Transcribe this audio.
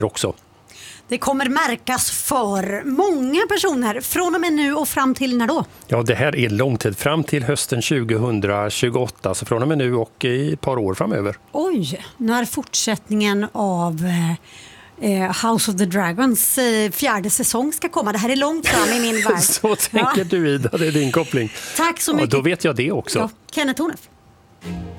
också. Det kommer märkas för många personer från och med nu och fram till när då? Ja, det här är lång tid, fram till hösten 2028, så från och med nu och i ett par år framöver. Oj, när fortsättningen av House of the Dragons 4:e säsong ska komma. Det här är långt fram i min värld. Så tänker du, Ida, det är din koppling. Tack så mycket. Ja, då vet jag det också. Ja, Kenneth Tornef.